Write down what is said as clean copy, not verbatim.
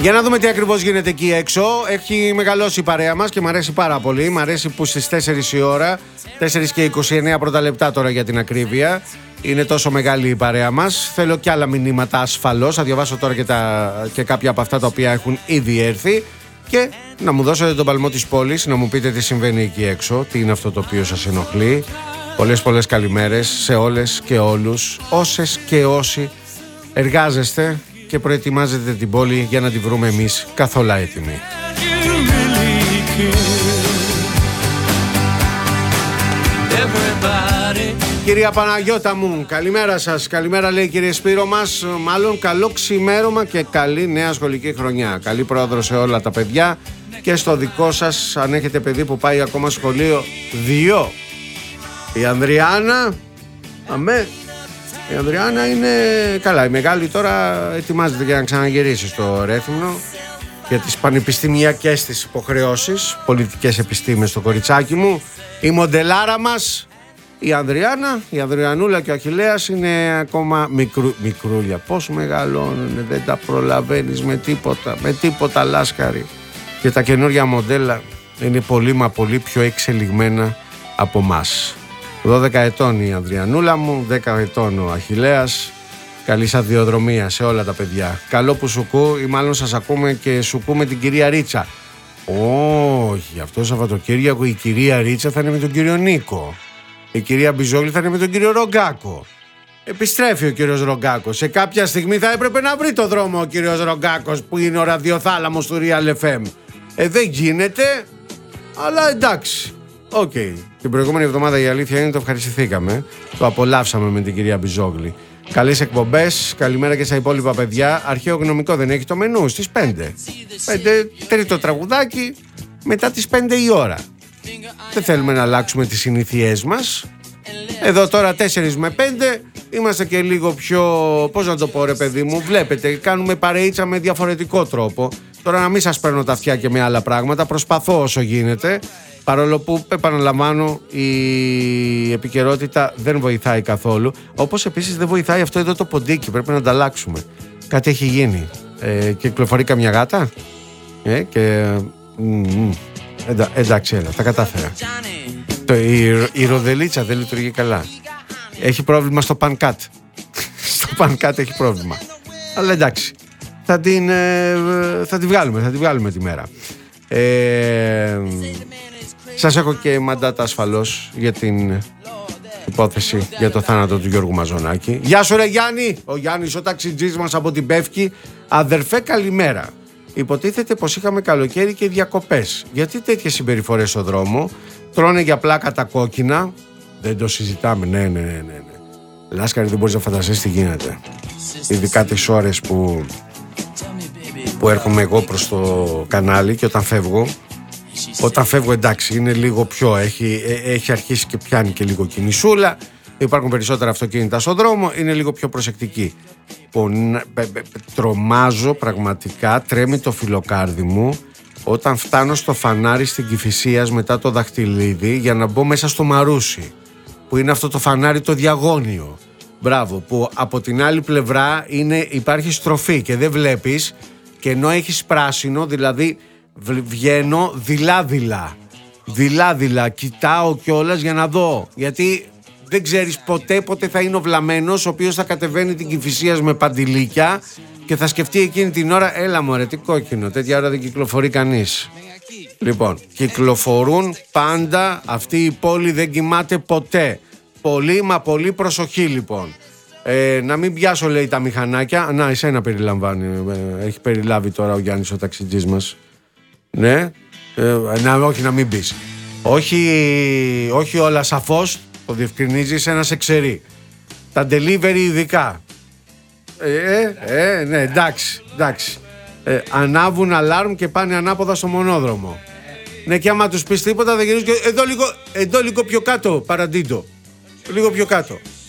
Για να δούμε τι ακριβώς γίνεται εκεί έξω. Έχει μεγαλώσει η παρέα μας και μου αρέσει πάρα πολύ. Μ' αρέσει που στις 4 η ώρα, 4 και 29 πρώτα λεπτά τώρα για την ακρίβεια, είναι τόσο μεγάλη η παρέα μας. Θέλω και άλλα μηνύματα ασφαλώς. Θα διαβάσω τώρα και κάποια από αυτά τα οποία έχουν ήδη έρθει. Και να μου δώσετε τον παλμό της πόλης, να μου πείτε τι συμβαίνει εκεί έξω, τι είναι αυτό το οποίο σας ενοχλεί. Πολλές καλημέρες σε όλες και όλους, όσες και όσοι εργάζεστε και προετοιμάζετε την πόλη για να τη βρούμε εμείς καθόλου έτοιμοι. Κυρία Παναγιώτα μου, καλημέρα σας. Καλημέρα λέει κύριε Σπύρο μας. Μάλλον καλό ξημέρωμα και καλή νέα σχολική χρονιά. Καλή πρόοδο σε όλα τα παιδιά και στο δικό σας, αν έχετε παιδί που πάει ακόμα σχολείο 2. Η Ανδριάννα, η Ανδριάννα είναι καλά. Η μεγάλη τώρα ετοιμάζεται για να ξαναγυρίσει στο Ρέθυμνο για τις πανεπιστημιακές της υποχρεώσεις, πολιτικές επιστήμες το κοριτσάκι μου. Η μοντελάρα μας, η Ανδριάννα, η Ανδριανούλα και ο Αχιλλέας είναι ακόμα μικρούλια. Πώς μεγαλώνουν, δεν τα προλαβαίνεις με τίποτα λάσκαρη. Και τα καινούργια μοντέλα είναι πολύ πιο εξελιγμένα από μας. 12 ετών η Ανδριανούλα μου, 10 ετών ο Αχιλλέας. Καλή σταδιοδρομία σε όλα τα παιδιά. Καλό που σουκού ή μάλλον σας ακούμε και σουκού με την κυρία Ρίτσα. Όχι, αυτό το Σαββατοκύριακο η κυρία Ρίτσα θα είναι με τον κύριο Νίκο. Η κυρία Μπιζόγλη θα είναι με τον κύριο Ρογκάκο. Επιστρέφει ο κύριος Ρογκάκος. Σε κάποια στιγμή θα έπρεπε να βρει το δρόμο ο κύριος Ρογκάκος που είναι ο ραδιοθάλαμος του Real FM. Δεν γίνεται, αλλά εντάξει. Οκ. Την προηγούμενη εβδομάδα η αλήθεια είναι το ευχαριστηθήκαμε. Το απολαύσαμε με την κυρία Μπιζόγλη. Καλές εκπομπές, καλημέρα και στα υπόλοιπα παιδιά. Αρχαίο γνωμικό δεν έχει το μενού στις 5. 5 τρίτο τραγουδάκι, μετά τις 5 η ώρα. Δεν θέλουμε να αλλάξουμε τις συνήθειές μας. Εδώ τώρα 4 με 5 είμαστε και λίγο πιο, πώς να το πω ρε παιδί μου, βλέπετε, κάνουμε παρεΐτσα με διαφορετικό τρόπο. Τώρα να μην σας παίρνω τα αυτιά και με άλλα πράγματα, προσπαθώ όσο γίνεται. Παρόλο που, επαναλαμβάνω, η επικαιρότητα δεν βοηθάει καθόλου. Όπως επίσης δεν βοηθάει αυτό εδώ το ποντίκι. Πρέπει να ανταλλάξουμε. Κάτι έχει γίνει. Κυκλοφορεί καμιά γάτα. Εντάξει, έλα, τα κατάφερα. Η ροδελίτσα δεν λειτουργεί καλά. Έχει πρόβλημα στο πανκάτ. Στο πανκάτ έχει πρόβλημα. Αλλά εντάξει. Θα τη βγάλουμε τη μέρα. Σας έχω και μαντάτα ασφαλώς για την υπόθεση για το θάνατο του Γιώργου Μαζονάκη. Γεια σου ρε Γιάννη! Ο Γιάννης ο ταξιτζής μας από την Πεύκη. Αδερφέ καλημέρα. Υποτίθεται πως είχαμε καλοκαίρι και διακοπές. Γιατί τέτοιες συμπεριφορές στο δρόμο? Τρώνε για πλάκα τα κόκκινα. Δεν το συζητάμε. Ναι. Λάσκαρη, δεν μπορείς να φανταστείς τι γίνεται. Ειδικά τις ώρες που έρχομαι εγώ προς το κανάλι και όταν φεύγω εντάξει είναι λίγο πιο, έχει αρχίσει και πιάνει και λίγο κινησούλα, υπάρχουν περισσότερα αυτοκίνητα στον δρόμο, είναι λίγο πιο προσεκτική. Τρομάζω πραγματικά, τρέμει το φιλοκάρδι μου όταν φτάνω στο φανάρι στην Κηφισίας μετά το Δαχτυλίδι για να μπω μέσα στο Μαρούσι, που είναι αυτό το φανάρι το διαγώνιο. Μπράβο, που από την άλλη πλευρά υπάρχει στροφή και δεν βλέπεις, και ενώ έχεις πράσινο, δηλαδή βγαίνω δειλά-δειλά, κοιτάω κιόλας για να δω, γιατί δεν ξέρεις πότε θα είναι ο βλαμμένος ο οποίος θα κατεβαίνει την Κηφισίας με παντιλίκια και θα σκεφτεί εκείνη την ώρα, έλα μωρέ τι κόκκινο, τέτοια ώρα δεν κυκλοφορεί κανείς. Λοιπόν, κυκλοφορούν πάντα, αυτή η πόλη δεν κοιμάται ποτέ. Πολύ μα πολύ προσοχή λοιπόν. Να μην πιάσω λέει τα μηχανάκια. Να, εσένα περιλαμβάνει. Έχει περιλάβει τώρα ο Γιάννης ο ταξιτζής μας. Ναι. Όχι να μην πεις. Όχι όλα σαφώς. Το διευκρινίζεις, ένα σε ξέρει. Τα delivery ειδικά. Ναι, εντάξει. Ανάβουν αλάρμ και πάνε ανάποδα στο μονόδρομο. Ναι, και άμα τους πεις τίποτα θα γυρίζουν και εδώ λίγο πιο κάτω, παραντίντο. Λίγο πιο κάτω.